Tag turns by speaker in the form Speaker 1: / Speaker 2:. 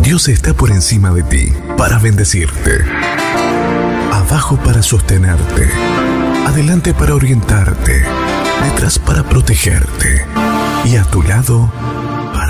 Speaker 1: Dios está por encima de ti para bendecirte, abajo para sostenerte, adelante para orientarte, detrás para protegerte y a tu lado